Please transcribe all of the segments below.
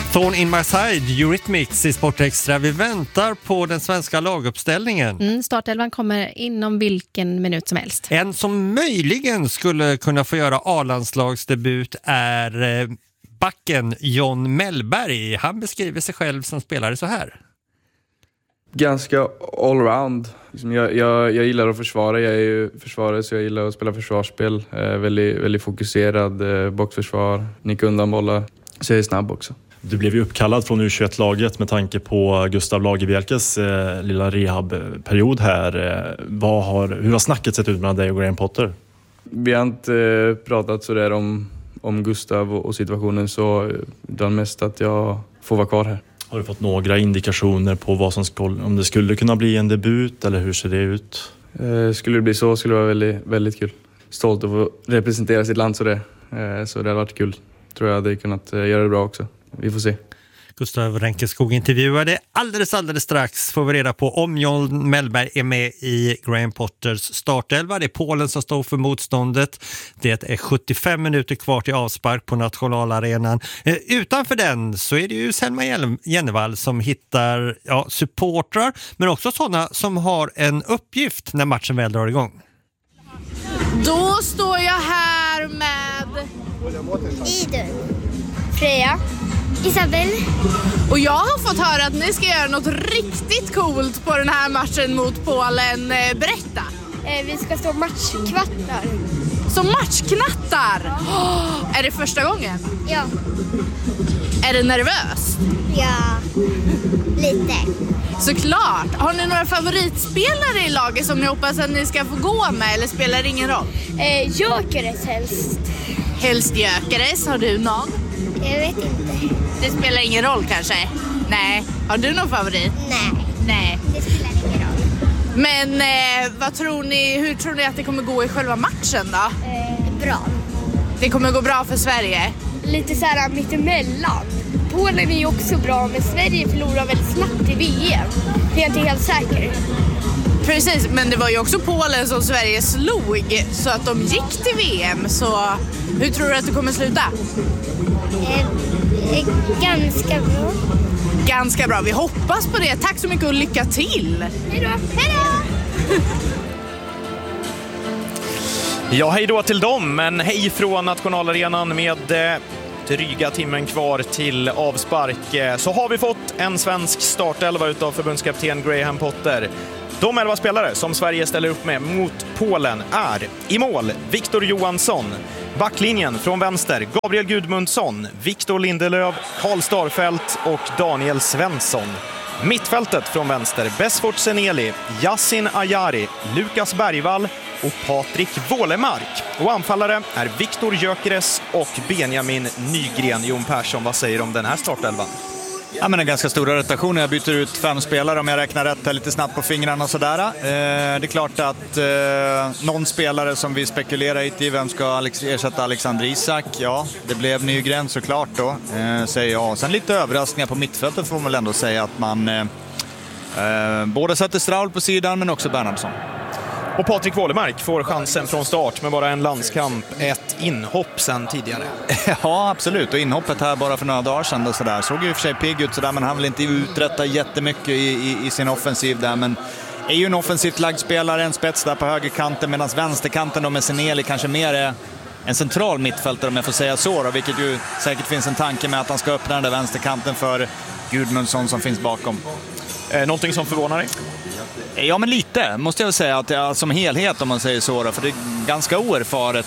Thorn in my side, Eurythmics i Sportextra. Vi väntar på den svenska laguppställningen. Startelvan kommer inom vilken minut som helst. En som möjligen skulle kunna få göra A-landslagsdebut är backen John Mellberg. Han beskriver sig själv som spelare så här. Ganska allround. Jag gillar att försvara. Jag är ju försvarare så jag gillar att spela försvarsspel. Väldigt fokuserad, boxförsvar, nicka undan bollar. Så jag är snabb också. Du blev ju uppkallad från U21-laget med tanke på Gustav Lagerbielkes lilla rehabperiod här. Hur har snacket sett ut mellan dig och Graham Potter? Vi har inte pratat så där om Gustav och situationen så utan mest att jag får vara kvar här. Har du fått några indikationer på om det skulle kunna bli en debut eller hur ser det ut? Skulle det bli så skulle det vara väldigt, väldigt kul. Stolt att få representera sitt land så det hade varit kul. Tror jag hade kunnat göra det bra också. Vi får se. Gustav Ränkeskog intervjuade. Alldeles strax får vi reda på om John Mellberg är med i Graham Potters startelva. Det är Polen som står för motståndet. Det är 75 minuter kvar till avspark på nationalarenan. Utanför den så är det ju Selma Jennevall som hittar supportrar men också sådana som har en uppgift när matchen väl drar igång. Då står jag här med Idun, Freja, Isabel. Och jag har fått höra att ni ska göra något riktigt coolt på den här matchen mot Polen. Berätta. Vi ska stå matchkvattar. Så matchknattar? Är det första gången? Ja. Är det nervöst? Ja, lite. Såklart. Har ni några favoritspelare i laget som ni hoppas att ni ska få gå med eller spelar det ingen roll? Gyökeres helst. Helst Gyökeres. Har du någon? Jag vet inte. Det spelar ingen roll kanske? Nej. Har du någon favorit? Nej. Det spelar ingen roll. Men hur tror ni att det kommer gå i själva matchen då? Bra. Det kommer gå bra för Sverige? Lite så här mittemellan. Polen är ju också bra, men Sverige förlorar väldigt snabbt i VM. Det är jag inte helt säker. Precis, men det var ju också Polen som Sverige slog så att de gick till VM. Så hur tror du att det kommer sluta? Ganska bra. Ganska bra, vi hoppas på det. Tack så mycket och lycka till! Hej då! Ja, hej då till dem, men hej från nationalarenan med dryga timmen kvar till avspark. Så har vi fått en svensk startelva utav förbundskapten Graham Potter. De 11 spelare som Sverige ställer upp med mot Polen är i mål Victor Johansson, backlinjen från vänster Gabriel Gudmundsson, Victor Lindelöf, Karl Starfelt och Daniel Svensson. Mittfältet från vänster Besfort Seneli, Yasin Ayari, Lukas Bergvall och Patrik Wålemark. Och anfallare är Viktor Gyökeres och Benjamin Nygren. Jon Persson, vad säger du om den här startelvan? Ja, men en ganska stora rotation. Jag byter ut 5 spelare om jag räknar rätt här lite snabbt på fingrarna och sådär. Det är klart att någon spelare som vi spekulerar i vem ska ersätta Alexander Isak. Ja, det blev Nygren såklart då, säger jag. Sen lite överraskningar på mittfältet får man väl ändå säga att man både sätter Straul på sidan men också Bernhardsson. Och Patrik Wålemark får chansen från start med bara en landskamp, ett inhopp sen tidigare. Ja, absolut. Och inhoppet här bara för några dagar sedan. Sådär. Såg ju i och för sig pigg ut sådär, men han vill inte uträtta jättemycket i sin offensiv där. Men är ju en offensivt lagd spelare, en spets där på högerkanten, medan vänsterkanten då med Seneli kanske mer är en central mittfältare om jag får säga så. Då, vilket ju säkert finns en tanke med att han ska öppna den där vänsterkanten för Gudmundsson som finns bakom. Någonting som förvånar dig? Ja, men lite måste jag säga att jag som helhet om man säger så då, för det är ganska oerfaret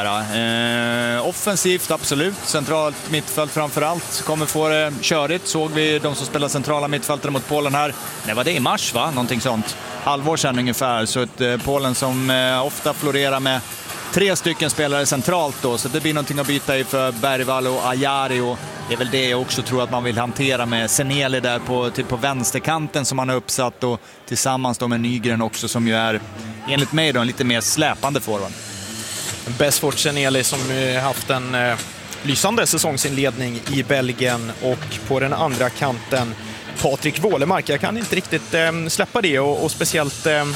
sådär. Offensivt absolut, centralt mittfält framförallt kommer få det körigt. Såg vi de som spelar centrala mittfältare mot Polen här, det var det i mars va? Någonting sånt, halvår sedan ungefär. Så ett Polen som ofta florerar med 3 stycken spelare centralt då, så det blir någonting att byta i för Bergvall och Ayari, och det är väl det jag också tror att man vill hantera med Seneli där på vänsterkanten som man har uppsatt, och tillsammans då med Nygren också som ju är enligt mig då en lite mer släpande forward. Besfort Seneli som haft en lysande säsongsinledning i Belgien, och på den andra kanten Patrik Wålemark. Jag kan inte riktigt släppa det, och speciellt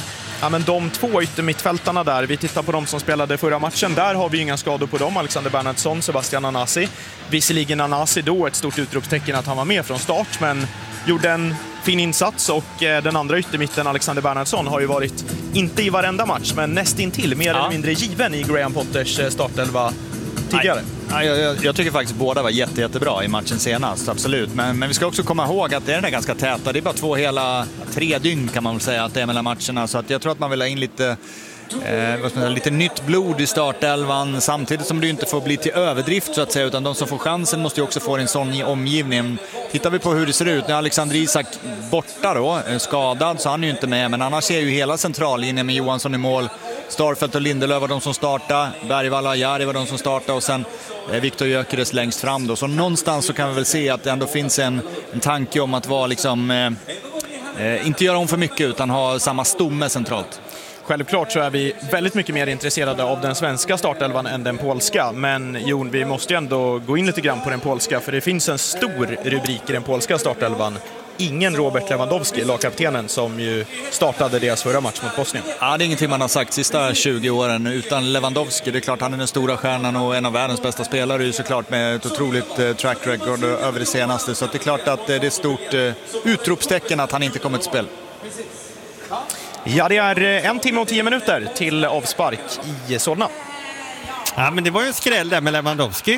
Ja, men de två yttermittfältarna där, vi tittar på de som spelade förra matchen, där har vi inga skador på dem. Alexander Bernhardsson, Sebastian Anasi. Visserligen Anasi då ett stort utropstecken att han var med från start, men gjorde en fin insats. Och den andra yttermitten, Alexander Bernhardsson, har ju varit, inte i varenda match, men nästintill mer eller mindre given i Graham Potters startelva tidigare. Jag tycker faktiskt båda var jättebra i matchen senast, absolut. Men vi ska också komma ihåg att det är ganska täta. Det är bara 3 dygn kan man väl säga att det är mellan matcherna. Så att jag tror att man vill ha in lite nytt blod i startelvan, samtidigt som det inte får bli till överdrift så att säga, utan de som får chansen måste ju också få en sån omgivning. Tittar vi på hur det ser ut, när Alexander Isak borta då, skadad, så han är ju inte med, men annars är ju hela centrallinjen med Johansson i mål, Starfelt och Lindelöf var de som startade, Bergvall och Jari var de som startade, och sen Viktor Gyökeres längst fram då. Så någonstans så kan vi väl se att det ändå finns en tanke om att vara liksom inte göra om för mycket utan ha samma stomme centralt. Självklart så är vi väldigt mycket mer intresserade av den svenska startelvan än den polska. Men Jon, vi måste ju ändå gå in lite grann på den polska, för det finns en stor rubrik i den polska startelvan. Ingen Robert Lewandowski, lagkaptenen, som ju startade deras förra match mot Bosnien. Ja, det är ingenting man har sagt sista 20 åren. Utan Lewandowski, det är klart han är den stora stjärnan och en av världens bästa spelare, ju såklart med ett otroligt track record över det senaste. Så det är klart att det är ett stort utropstecken att han inte kommer till spel. Ja, det är 1 timme och 10 minuter till avspark i Solna. Ja, men det var ju en skräll där med Lewandowski.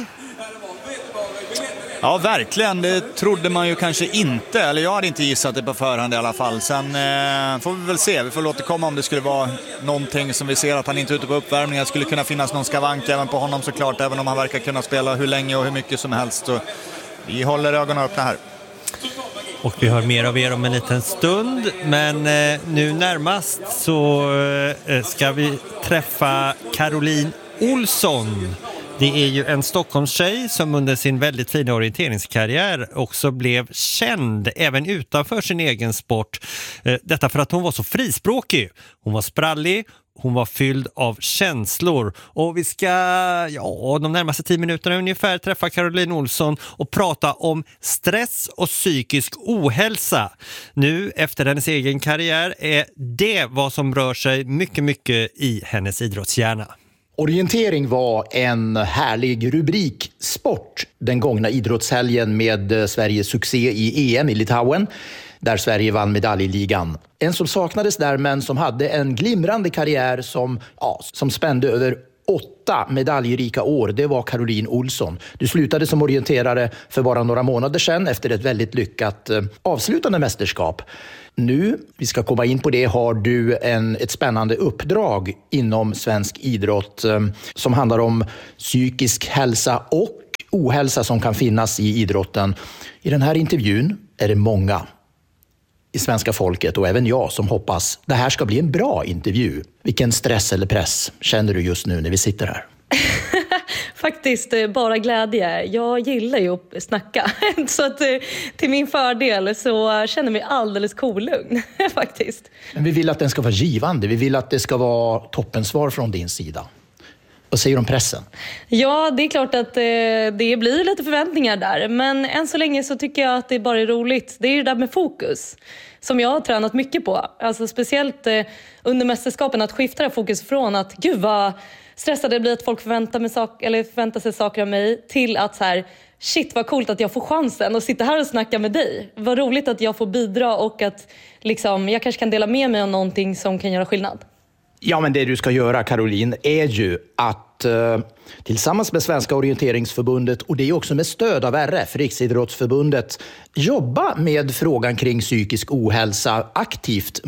Ja, verkligen. Det trodde man ju kanske inte. Eller jag hade inte gissat det på förhand i alla fall. Sen får vi väl se. Vi får återkomma om det skulle vara någonting som vi ser att han inte är ute på uppvärmning. Det skulle kunna finnas någon skavank även på honom såklart. Även om han verkar kunna spela hur länge och hur mycket som helst. Så vi håller ögonen öppna här. Och vi hör mer av er om en liten stund. Men nu närmast så ska vi träffa Caroline Olsson. Det är ju en Stockholmstjej som under sin väldigt fina orienteringskarriär också blev känd även utanför sin egen sport. Detta för att hon var så frispråkig. Hon var sprallig, hon var fylld av känslor. Och vi ska de närmaste 10 minuterna ungefär träffa Caroline Olsson och prata om stress och psykisk ohälsa. Nu efter hennes egen karriär är det vad som rör sig mycket, mycket i hennes idrottshjärna. Orientering var en härlig rubriksport den gångna idrottshelgen med Sveriges succé i EM i Litauen, där Sverige vann medaljligan. En som saknades där, men som hade en glimrande karriär som spände över 8 medaljrika år, det var Caroline Olsson. Du slutade som orienterare för bara några månader sedan efter ett väldigt lyckat avslutande mästerskap. Nu, vi ska komma in på det, har du ett spännande uppdrag inom svensk idrott som handlar om psykisk hälsa och ohälsa som kan finnas i idrotten. I den här intervjun är det många i svenska folket och även jag som hoppas det här ska bli en bra intervju. Vilken stress eller press känner du just nu när vi sitter här? Faktiskt bara glädje. Jag gillar ju att snacka. Så att, till min fördel så känner jag mig alldeles kolugn faktiskt. Men vi vill att den ska vara givande. Vi vill att det ska vara toppensvar från din sida. Vad säger du om pressen? Ja, det är klart att det blir lite förväntningar där. Men än så länge så tycker jag att det bara är roligt. Det är ju det där med fokus som jag har tränat mycket på. Alltså speciellt under mästerskapen att skifta fokus från att gud vad stressade det blir att folk förväntar sig saker av mig till att så här, shit vad coolt att jag får chansen att sitta här och snacka med dig. Vad roligt att jag får bidra och att liksom, jag kanske kan dela med mig av någonting som kan göra skillnad. Ja, men det du ska göra, Caroline, är ju att tillsammans med Svenska orienteringsförbundet och det är också med stöd av RF, Riksidrottsförbundet, jobba med frågan kring psykisk ohälsa aktivt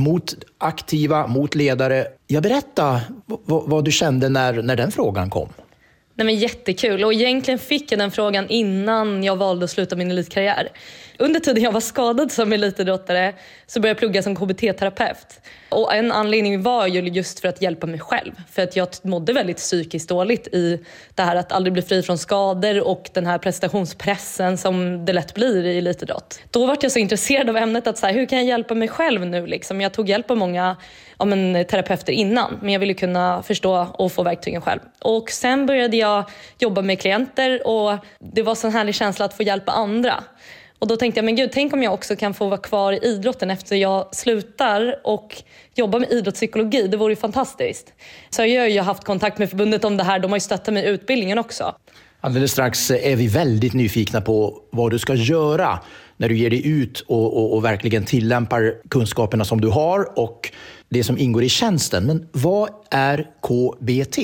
mot ledare. Jag berätta vad du kände när den frågan kom. Nej, men jättekul. Och egentligen fick jag den frågan innan jag valde att sluta min elitkarriär. Under tiden jag var skadad som elitidrottare så började jag plugga som KBT-terapeut. Och en anledning var ju just för att hjälpa mig själv. För att jag mådde väldigt psykiskt dåligt i det här att aldrig bli fri från skador och den här prestationspressen som det lätt blir i elitidrott. Då var jag så intresserad av ämnet att så här, hur kan jag hjälpa mig själv nu? Liksom? Jag tog hjälp av många terapeuter innan, men jag ville kunna förstå och få verktygen själv. Och sen började jag jobba med klienter och det var så en härlig känsla att få hjälpa andra. Och då tänkte jag, men gud, tänk om jag också kan få vara kvar i idrotten efter jag slutar och jobba med idrottspsykologi. Det vore ju fantastiskt. Så jag har ju haft kontakt med förbundet om det här. De har ju stöttat mig i utbildningen också. Alldeles strax är vi väldigt nyfikna på vad du ska göra när du ger dig ut och verkligen tillämpar kunskaperna som du har och det som ingår i tjänsten. Men vad är KBT?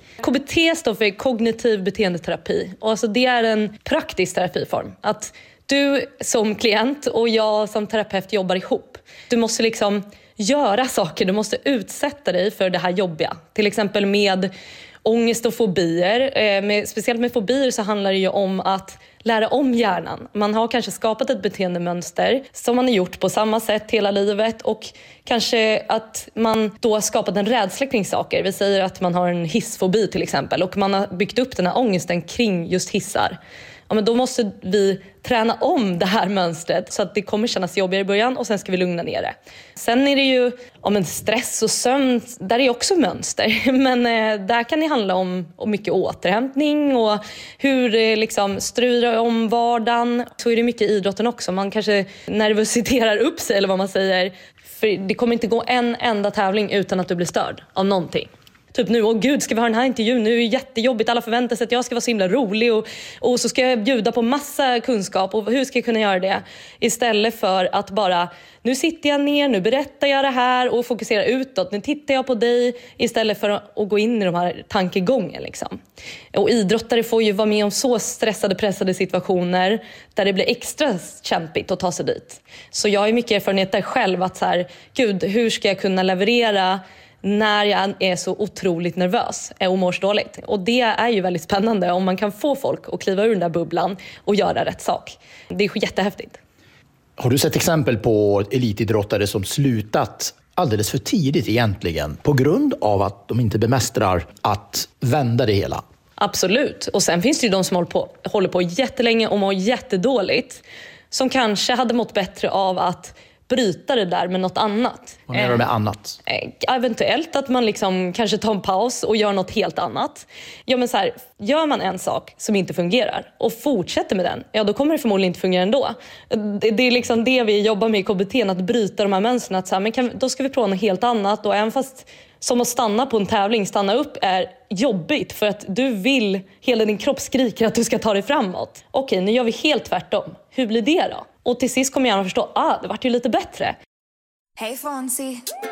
KBT står för kognitiv beteendeterapi. Och alltså det är en praktisk terapiform. Att du som klient och jag som terapeut jobbar ihop. Du måste liksom göra saker, du måste utsätta dig för det här jobbiga. Till exempel med ångest och fobier. Speciellt med fobier så handlar det ju om att lära om hjärnan. Man har kanske skapat ett beteendemönster som man har gjort på samma sätt hela livet och kanske att man då har skapat en rädsla kring saker. Vi säger att man har en hissfobi till exempel och man har byggt upp den här ångesten kring just hissar. Ja, men då måste vi träna om det här mönstret så att det kommer kännas jobbigare i början och sen ska vi lugna ner det. Sen är det ju stress och sömn, där är också mönster. Men där kan det handla om mycket återhämtning och hur liksom styra om vardagen. Så är det mycket i idrotten också. Man kanske nervositerar upp sig eller vad man säger. För det kommer inte gå en enda tävling utan att du blir störd av någonting. Typ nu, gud, ska vi ha den här intervjun? Nu är det jättejobbigt, alla förväntar sig att jag ska vara så himla rolig och så ska jag bjuda på massa kunskap och hur ska jag kunna göra det? Istället för att bara, nu sitter jag ner, nu berättar jag det här och fokuserar utåt. Nu tittar jag på dig istället för att gå in i de här tankegången liksom. Och idrottare får ju vara med om så stressade, pressade situationer där det blir extra kämpigt att ta sig dit. Så jag har mycket erfarenhet där själv att så här, gud, hur ska jag kunna leverera när jag är så otroligt nervös och mår så dåligt. Och det är ju väldigt spännande om man kan få folk att kliva ur den där bubblan och göra rätt sak. Det är jättehäftigt. Har du sett exempel på elitidrottare som slutat alldeles för tidigt egentligen på grund av att de inte bemästrar att vända det hela? Absolut. Och sen finns det ju de som håller på jättelänge och mår jättedåligt som kanske hade mått bättre av att bryta det där med något annat. Vad menar du med annat? Eventuellt att man liksom kanske tar en paus och gör något helt annat. Ja, men så här, gör man en sak som inte fungerar och fortsätter med den, ja, då kommer det förmodligen inte fungera ändå. Det är liksom det vi jobbar med i KBT, att bryta de här mönstren. Att så här, men då ska vi prova något helt annat. Och även fast som att stanna på en tävling, stanna upp är jobbigt för att du vill, hela din kropp skriker att du ska ta dig framåt. Okej, nu gör vi helt tvärtom. Hur blir det då? Och till sist kommer jag att förstå, det vart ju lite bättre. Hej Fonzie.